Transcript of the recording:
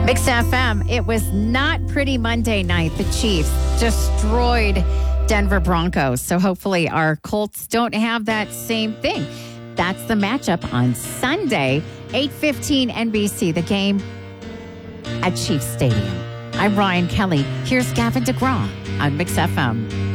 Mix FM, it was not pretty Monday night. The Chiefs destroyed Denver Broncos. So hopefully our Colts don't have that same thing. That's the matchup on Sunday, 8:15 NBC, the game at Chiefs Stadium. I'm Ryan Kelly. Here's Gavin DeGraw on Mix FM.